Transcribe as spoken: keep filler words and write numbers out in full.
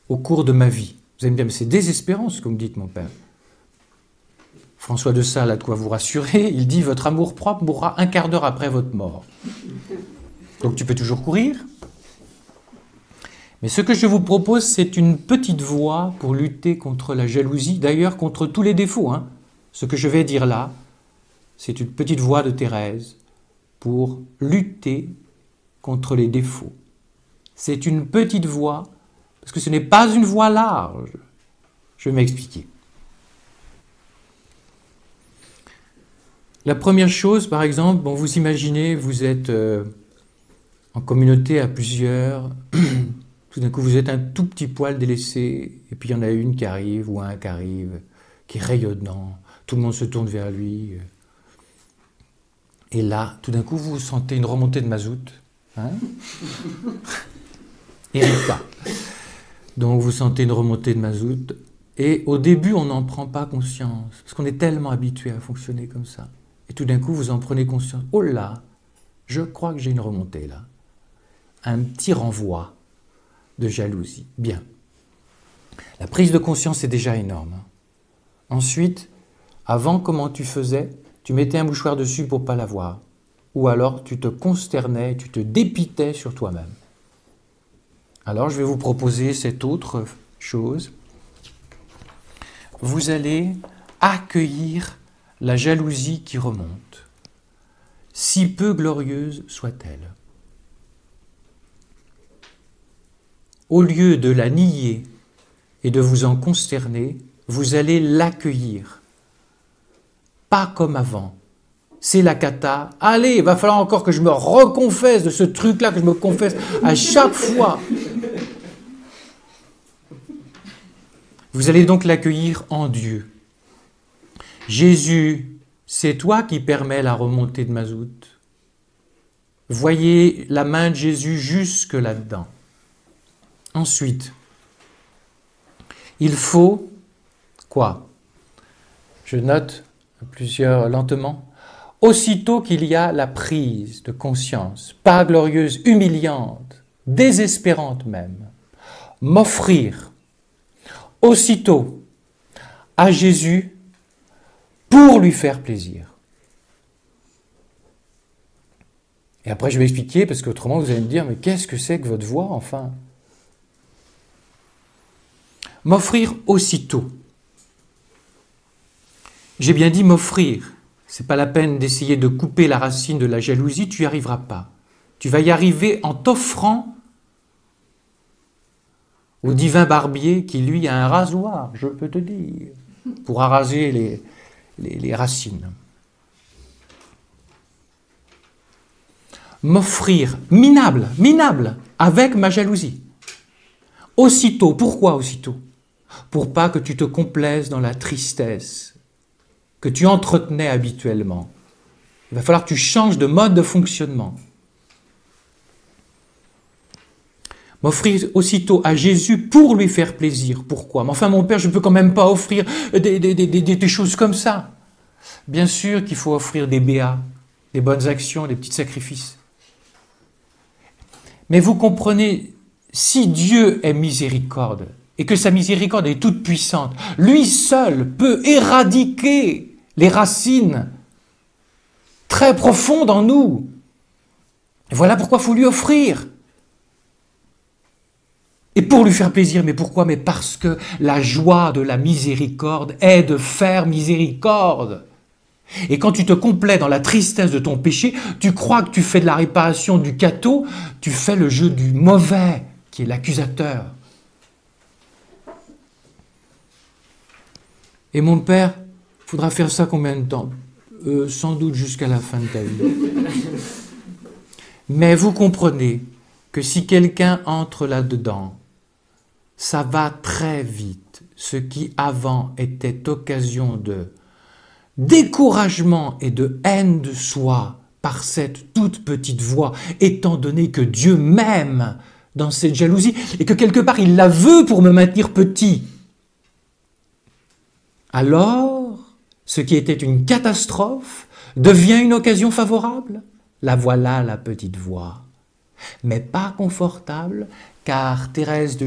au cours de ma vie. Vous allez me dire, mais c'est désespérant ce que vous me dites, mon père. François de Sales a de quoi vous rassurer. Il dit, votre amour-propre mourra un quart d'heure après votre mort. Donc tu peux toujours courir. Mais ce que je vous propose, c'est une petite voie pour lutter contre la jalousie, d'ailleurs contre tous les défauts. Hein. Ce que je vais dire là, c'est une petite voie de Thérèse pour lutter contre les défauts. C'est une petite voie, parce que ce n'est pas une voie large. Je vais m'expliquer. La première chose, par exemple, bon, vous imaginez, vous êtes euh, en communauté à plusieurs, tout d'un coup vous êtes un tout petit poil délaissé, et puis il y en a une qui arrive, ou un qui arrive, qui est rayonnant, tout le monde se tourne vers lui, et là, tout d'un coup, vous sentez une remontée de mazout, hein? Erika. Donc vous sentez une remontée de mazout, et au début, on n'en prend pas conscience, parce qu'on est tellement habitué à fonctionner comme ça. Et tout d'un coup, vous en prenez conscience. Oh là, je crois que j'ai une remontée là. Un petit renvoi de jalousie. Bien. La prise de conscience est déjà énorme. Ensuite, avant, comment tu faisais? Tu mettais un mouchoir dessus pour ne pas la voir. Ou alors, tu te consternais, tu te dépitais sur toi-même. Alors, je vais vous proposer cette autre chose. Vous allez accueillir la jalousie qui remonte, si peu glorieuse soit-elle. Au lieu de la nier et de vous en consterner, vous allez l'accueillir. Pas comme avant. C'est la cata. Allez, il va falloir encore que je me reconfesse de ce truc-là, que je me confesse à chaque fois. Vous allez donc l'accueillir en Dieu. Jésus, c'est toi qui permets la remontée de mazout. Voyez la main de Jésus jusque là-dedans. Ensuite, il faut quoi? Je note plusieurs lentement. Aussitôt qu'il y a la prise de conscience, pas glorieuse, humiliante, désespérante même, m'offrir aussitôt à Jésus pour lui faire plaisir. Et après, je vais expliquer, parce qu'autrement, vous allez me dire, mais qu'est-ce que c'est que votre voix, enfin? M'offrir aussitôt. J'ai bien dit m'offrir. C'est pas la peine d'essayer de couper la racine de la jalousie, tu n'y arriveras pas. Tu vas y arriver en t'offrant au divin barbier qui, lui, a un rasoir, je peux te dire, pour araser les, les, les racines. M'offrir minable, minable, avec ma jalousie. Aussitôt, pourquoi aussitôt? Pour pas que tu te complaises dans la tristesse que tu entretenais habituellement. Il va falloir que tu changes de mode de fonctionnement. M'offrir aussitôt à Jésus pour lui faire plaisir. Pourquoi? Mais enfin, mon Père, je ne peux quand même pas offrir des, des, des, des, des choses comme ça. Bien sûr qu'il faut offrir des béats, des bonnes actions, des petits sacrifices. Mais vous comprenez, si Dieu est miséricorde, et que sa miséricorde est toute puissante, lui seul peut éradiquer les racines très profondes en nous. Et voilà pourquoi il faut lui offrir. Et pour lui faire plaisir, mais pourquoi? Mais parce que la joie de la miséricorde est de faire miséricorde. Et quand tu te complais dans la tristesse de ton péché, tu crois que tu fais de la réparation du cateau, tu fais le jeu du mauvais, qui est l'accusateur. Et mon Père, il faudra faire ça combien de temps? euh, Sans doute jusqu'à la fin de ta vie. Mais vous comprenez que si quelqu'un entre là-dedans, ça va très vite. Ce qui avant était occasion de découragement et de haine de soi par cette toute petite voix, étant donné que Dieu m'aime dans cette jalousie et que quelque part il la veut pour me maintenir petit. Alors, ce qui était une catastrophe devient une occasion favorable. La voilà, la petite voix. Mais pas confortable, car Thérèse de